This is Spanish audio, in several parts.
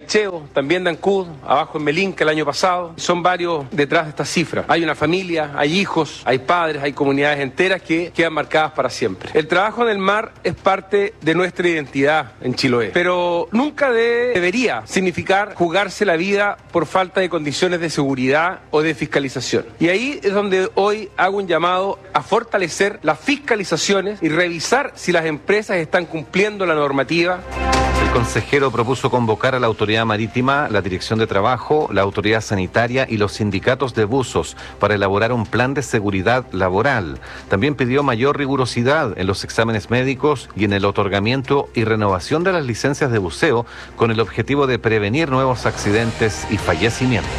Cheo, también de Ancud, abajo en Melinca el año pasado. Son varios detrás de estas cifras. Hay una familia, hay hijos, hay padres, hay comunidades enteras que quedan marcadas para siempre. El trabajo en el mar es parte de nuestra identidad en Chiloé, pero nunca debería significar jugarse la vida por falta de condiciones de seguridad o de fiscalización. Y ahí es donde hoy hago un llamado a fortalecer las fiscalizaciones y revisar si las empresas están cumpliendo la normativa. El consejero propuso convocar a la autoridad marítima, la dirección de trabajo, la autoridad sanitaria y los sindicatos de buzos para elaborar un plan de seguridad laboral. También pidió mayor rigurosidad en los exámenes médicos y en el otorgamiento y renovación de las licencias de buceo con el objetivo de prevenir nuevos accidentes y fallecimientos.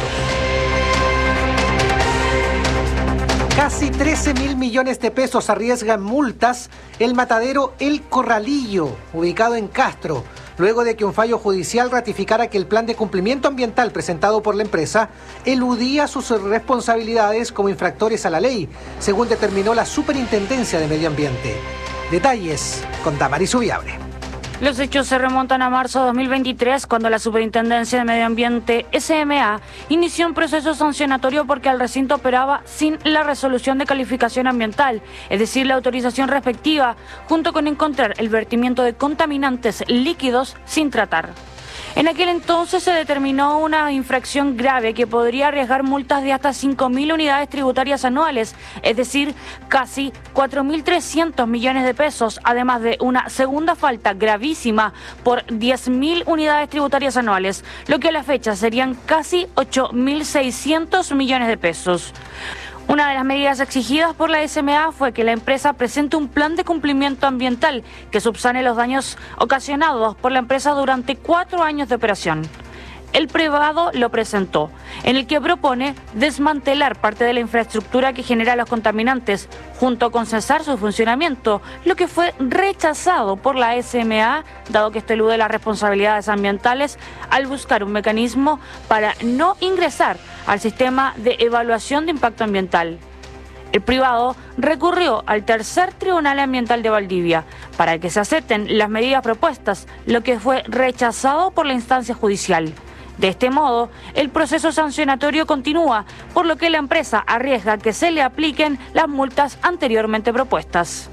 Casi 13.000 millones de pesos arriesga en multas el matadero El Corralillo, ubicado en Castro, luego de que un fallo judicial ratificara que el plan de cumplimiento ambiental presentado por la empresa eludía sus responsabilidades como infractores a la ley, según determinó la Superintendencia de Medio Ambiente. Detalles con Damaris Ubiable. Los hechos se remontan a marzo de 2023, cuando la Superintendencia de Medio Ambiente, SMA, inició un proceso sancionatorio porque el recinto operaba sin la resolución de calificación ambiental, es decir, la autorización respectiva, junto con encontrar el vertimiento de contaminantes líquidos sin tratar. En aquel entonces se determinó una infracción grave que podría arriesgar multas de hasta 5.000 unidades tributarias anuales, es decir, casi 4.300 millones de pesos, además de una segunda falta gravísima por 10.000 unidades tributarias anuales, lo que a la fecha serían casi 8.600 millones de pesos. Una de las medidas exigidas por la SMA fue que la empresa presente un plan de cumplimiento ambiental que subsane los daños ocasionados por la empresa durante 4 años de operación. El privado lo presentó, en el que propone desmantelar parte de la infraestructura que genera los contaminantes, junto con cesar su funcionamiento, lo que fue rechazado por la SMA, dado que esto elude las responsabilidades ambientales, al buscar un mecanismo para no ingresar al sistema de evaluación de impacto ambiental. El privado recurrió al Tercer Tribunal Ambiental de Valdivia para que se acepten las medidas propuestas, lo que fue rechazado por la instancia judicial. De este modo, el proceso sancionatorio continúa, por lo que la empresa arriesga que se le apliquen las multas anteriormente propuestas.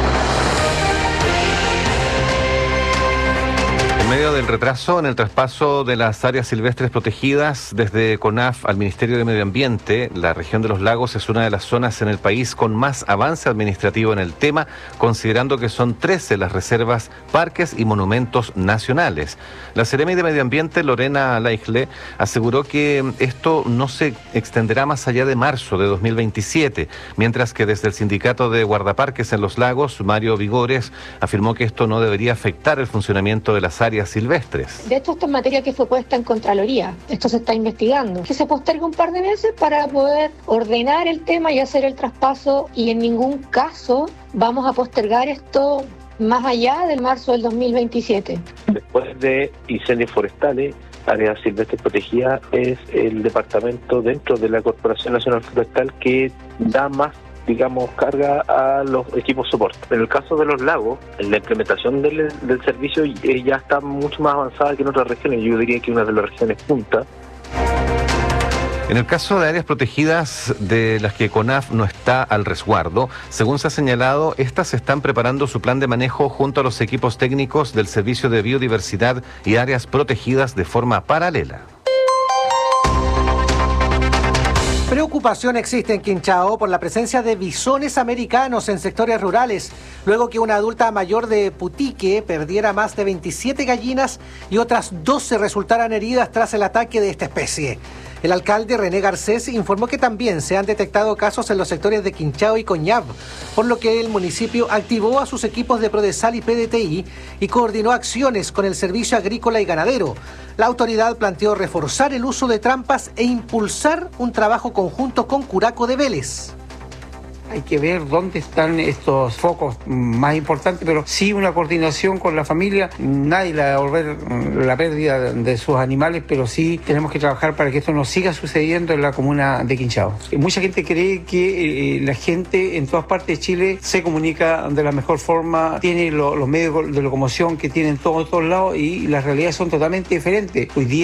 En medio del retraso en el traspaso de las áreas silvestres protegidas desde CONAF al Ministerio de Medio Ambiente, la región de los lagos es una de las zonas en el país con más avance administrativo en el tema, considerando que son 13 las reservas, parques y monumentos nacionales. La Seremi de Medio Ambiente, Lorena Laigle, aseguró que esto no se extenderá más allá de marzo de 2027, mientras que desde el Sindicato de Guardaparques en los Lagos, Mario Vigores, afirmó que esto no debería afectar el funcionamiento de las áreas silvestres. De hecho, esta es materia que fue puesta en Contraloría. Esto se está investigando. Que se postergue un par de meses para poder ordenar el tema y hacer el traspaso, y en ningún caso vamos a postergar esto más allá del marzo del 2027. Después de incendios forestales, áreas silvestres protegidas es el departamento dentro de la Corporación Nacional Forestal que da más, digamos, carga a los equipos soporte. En el caso de los lagos, la implementación del servicio ya está mucho más avanzada que en otras regiones. Yo diría que una de las regiones punta. En el caso de áreas protegidas de las que CONAF no está al resguardo, según se ha señalado, estas están preparando su plan de manejo junto a los equipos técnicos del Servicio de Biodiversidad y Áreas Protegidas de forma paralela. Preocupación existe en Quinchao por la presencia de bisones americanos en sectores rurales, luego que una adulta mayor de Putique perdiera más de 27 gallinas y otras 12 resultaran heridas tras el ataque de esta especie. El alcalde René Garcés informó que también se han detectado casos en los sectores de Quinchao y Coñab, por lo que el municipio activó a sus equipos de Prodesal y PDTI y coordinó acciones con el Servicio Agrícola y Ganadero. La autoridad planteó reforzar el uso de trampas e impulsar un trabajo conjunto con Curaco de Vélez. Hay que ver dónde están estos focos más importantes, pero sí una coordinación con la familia. Nadie le va a devolver la pérdida de sus animales, pero sí tenemos que trabajar para que esto no siga sucediendo en la comuna de Quinchao. Mucha gente cree que la gente en todas partes de Chile se comunica de la mejor forma, tiene los medios de locomoción que tienen todos lados, y las realidades son totalmente diferentes. Hoy día